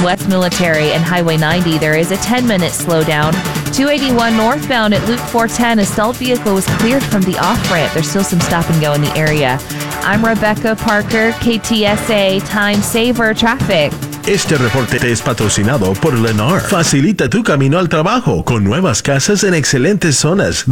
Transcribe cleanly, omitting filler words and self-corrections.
between West Military and Highway 90, there is a 10-minute slowdown. 281 northbound at Loop 410, a stalled vehicle was cleared from the off-ramp. There's still some stop and go in the area. I'm Rebecca Parker, KTSA Time Saver Traffic. Este reporte es patrocinado por Lennar. Facilita tu camino al trabajo con nuevas casas en excelentes zonas.